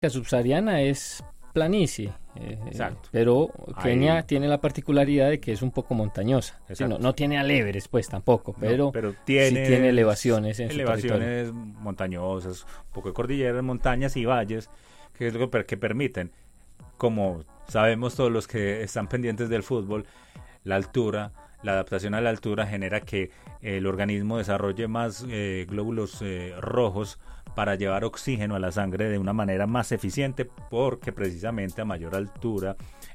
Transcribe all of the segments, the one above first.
La subsahariana es planicie, Exacto. pero Kenia Ahí- tiene la particularidad de que es un poco montañosa. Sí, Exacto. no tiene al Everest, pues tampoco, No, pero tiene, sí tiene elevaciones en su territorio. elevaciones montañosas, un poco de cordilleras, montañas y valles, que es lo que permiten, como sabemos todos los que están pendientes del fútbol, la altura, la adaptación a la altura genera que el organismo desarrolle más glóbulos rojos para llevar oxígeno a la sangre de una manera más eficiente, porque precisamente a mayor altura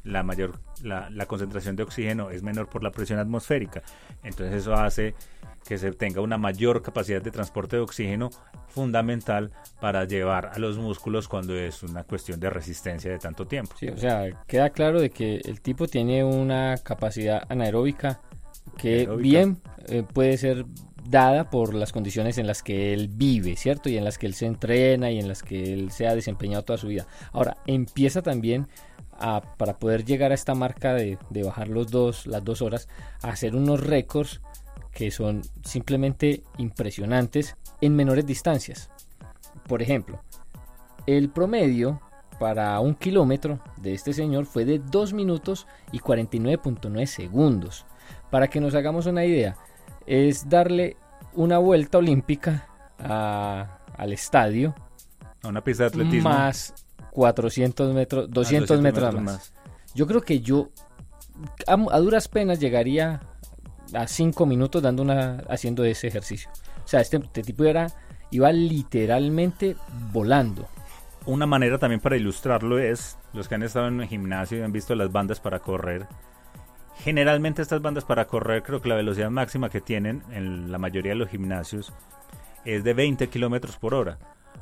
la concentración de oxígeno es menor por la presión atmosférica. Entonces eso hace que se tenga una mayor capacidad de transporte de oxígeno, fundamental para llevar a los músculos cuando es una cuestión de resistencia de tanto tiempo. Sí, o sea, queda claro de que el tipo tiene una capacidad anaeróbica que Aeróbica. bien puede ser dada por las condiciones en las que él vive, ¿cierto? Y en las que él se entrena y en las que él se ha desempeñado toda su vida. Ahora, empieza también para poder llegar a esta marca de bajar las 2 horas, a hacer unos récords que son simplemente impresionantes en menores distancias. Por ejemplo, el promedio para 1 kilómetro de este señor fue de 2 minutos y 49.9 segundos. Para que nos hagamos una idea, es darle una vuelta olímpica al estadio, A una pista de atletismo más 400 metros, 200 metros más. Yo creo que yo a duras penas llegaría a 5 minutos haciendo ese ejercicio. O sea, este tipo iba literalmente volando. Una manera también para ilustrarlo es, los que han estado en el gimnasio y han visto las bandas para correr, generalmente estas bandas para correr, creo que la velocidad máxima que tienen en la mayoría de los gimnasios es de 20 kilómetros por hora.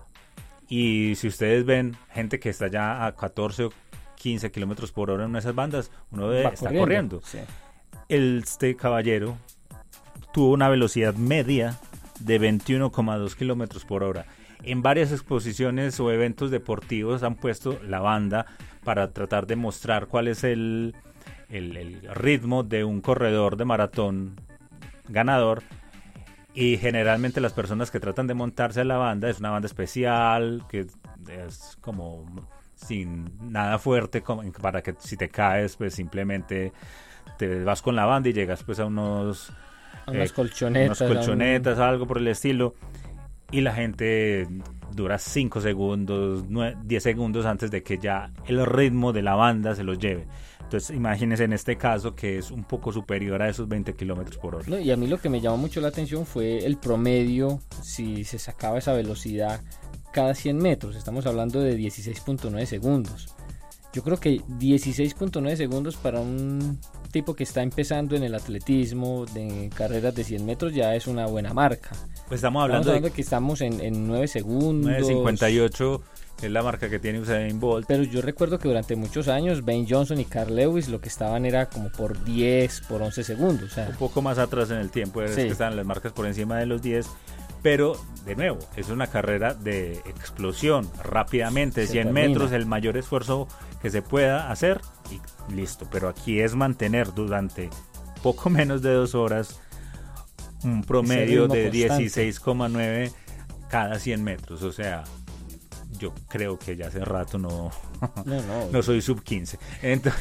Y si ustedes ven gente que está ya a 14 o 15 kilómetros por hora en una de esas bandas, uno está corriendo. Sí. Este caballero tuvo una velocidad media de 21,2 kilómetros por hora. En varias exposiciones o eventos deportivos han puesto la banda para tratar de mostrar cuál es el ritmo de un corredor de maratón ganador, y generalmente las personas que tratan de montarse a la banda, es una banda especial que es como sin nada fuerte, para que si te caes pues simplemente te vas con la banda y llegas pues a unas colchonetas, algo por el estilo, y la gente dura 5 segundos, 10 segundos antes de que ya el ritmo de la banda se los lleve. Entonces imagínense en este caso que es un poco superior a esos 20 kilómetros por hora. No, y a mí lo que me llamó mucho la atención fue el promedio, si se sacaba esa velocidad cada 100 metros. Estamos hablando de 16.9 segundos. Yo creo que 16.9 segundos para un tipo que está empezando en el atletismo, de carreras de 100 metros, ya es una buena marca. Pues estamos hablando de que estamos en 9 segundos. 9.58 es la marca que tiene Usain Bolt. Pero yo recuerdo que durante muchos años Ben Johnson y Carl Lewis lo que estaban era como por 10, por 11 segundos. O sea, un poco más atrás en el tiempo, es que están las marcas por encima de los 10. Pero, de nuevo, es una carrera de explosión, rápidamente, 100 metros, el mayor esfuerzo que se pueda hacer y listo. Pero aquí es mantener durante poco menos de 2 horas un promedio de 16,9 cada 100 metros. O sea, yo creo que ya hace rato no soy sub 15. Entonces,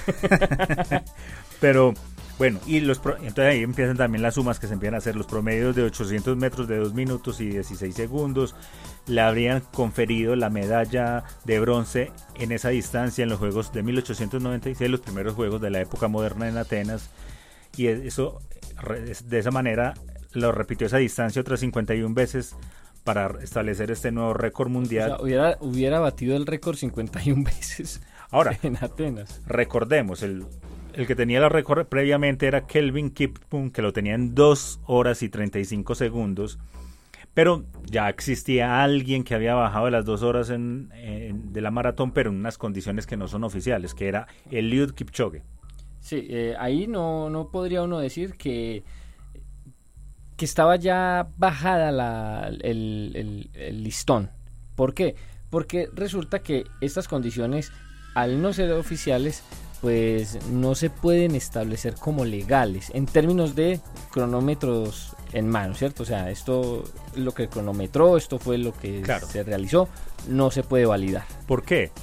pero... Bueno, y entonces ahí empiezan también las sumas que se empiezan a hacer. Los promedios de 800 metros de 2 minutos y 16 segundos. Le habrían conferido la medalla de bronce en esa distancia en los Juegos de 1896, los primeros Juegos de la época moderna en Atenas. Y eso, de esa manera, lo repitió esa distancia otras 51 veces para establecer este nuevo récord mundial. O sea, hubiera batido el récord 51 veces. Ahora, en Atenas. Recordemos, el que tenía el récord previamente era Kelvin Kiptum, que lo tenía en 2 horas y 35 segundos. Pero ya existía alguien que había bajado de las 2 horas de la maratón, pero en unas condiciones que no son oficiales, que era Eliud Kipchoge. Sí, ahí no podría uno decir que estaba ya bajada el listón. ¿Por qué? Porque resulta que estas condiciones, al no ser oficiales, pues no se pueden establecer como legales en términos de cronómetros en mano, ¿cierto? O sea, esto lo que cronometró, esto fue lo que se realizó, no se puede validar. ¿Por qué?